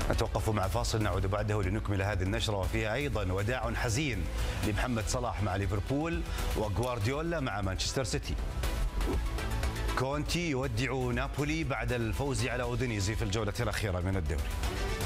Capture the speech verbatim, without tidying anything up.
نتوقف مع فاصل، نعود بعده لنكمل هذه النشرة وفيها أيضا وداع حزين لمحمد صلاح مع ليفربول وغوارديولا مع مانشستر سيتي. كونتي يودع نابولي بعد الفوز على أودينيزي في الجولة الأخيرة من الدوري.